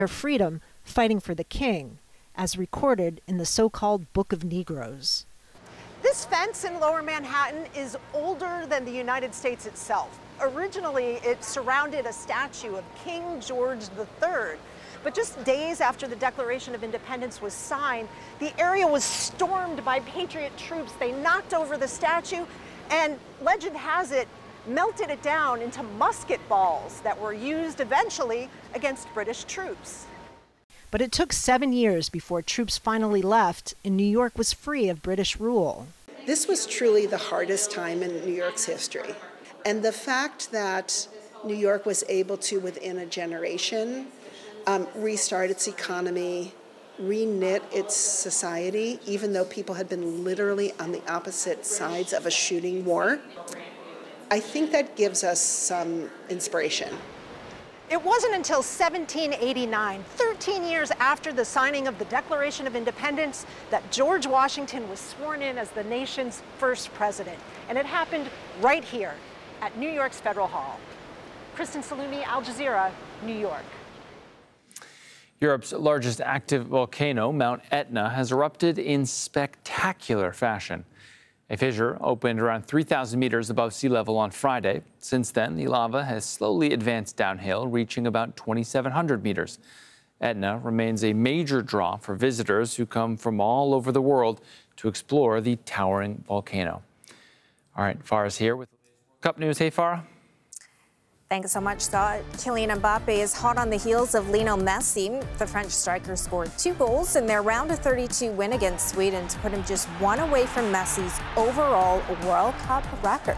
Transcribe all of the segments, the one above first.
their freedom fighting for the king, as recorded in the so-called Book of Negroes. This fence in Lower Manhattan is older than the United States itself. Originally, it surrounded a statue of King George III. But just days after the Declaration of Independence was signed, the area was stormed by Patriot troops. They knocked over the statue and, legend has it, melted it down into musket balls that were used eventually against British troops. But it took 7 years before troops finally left and New York was free of British rule. This was truly the hardest time in New York's history. And the fact that New York was able to, within a generation, restart its economy, reknit its society, even though people had been literally on the opposite sides of a shooting war, I think that gives us some inspiration. It wasn't until 1789, 13 years after the signing of the Declaration of Independence, that George Washington was sworn in as the nation's first president. And it happened right here at New York's Federal Hall. Kristen Salumi, Al Jazeera, New York. Europe's largest active volcano, Mount Etna, has erupted in spectacular fashion. A fissure opened around 3,000 meters above sea level on Friday. Since then, the lava has slowly advanced downhill, reaching about 2,700 meters. Etna remains a major draw for visitors who come from all over the world to explore the towering volcano. All right, Farah's here with Cup News. Hey, Farah. Thanks so much, Scott. Kylian Mbappe is hot on the heels of Lionel Messi. The French striker scored 2 goals in their round of 32 win against Sweden to put him just 1 away from Messi's overall World Cup record.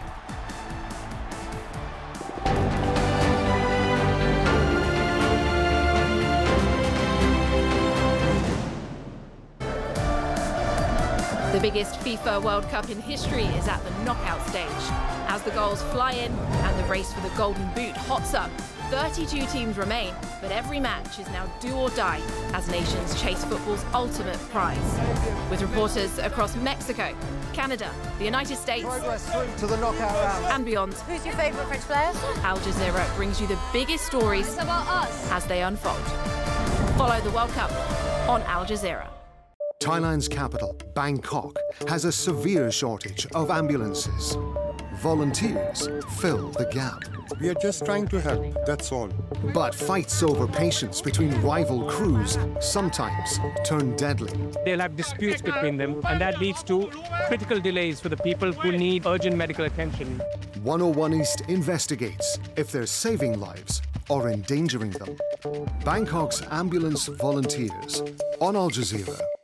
The biggest FIFA World Cup in history is at the knockout stage. As the goals fly in and the race for the Golden Boot hots up, 32 teams remain, but every match is now do or die as nations chase football's ultimate prize. With reporters across Mexico, Canada, the United States, progress through to the knockout round and beyond. Who's your favourite French player? Al Jazeera brings you the biggest stories It's about us. as they unfold. Follow the World Cup on Al Jazeera. Thailand's capital, Bangkok, has a severe shortage of ambulances. Volunteers fill the gap. We are just trying to help, that's all. But fights over patients between rival crews sometimes turn deadly. They'll have disputes between them, and that leads to critical delays for the people who need urgent medical attention. 101 East investigates if they're saving lives or endangering them. Bangkok's ambulance volunteers on Al Jazeera.